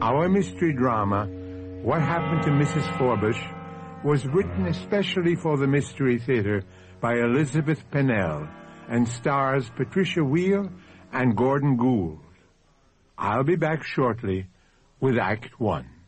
Our mystery drama, What Happened to Mrs. Forbush, was written especially for the Mystery Theater by Elizabeth Pennell and stars Patricia Wheel and Gordon Gould. I'll be back shortly with Act One.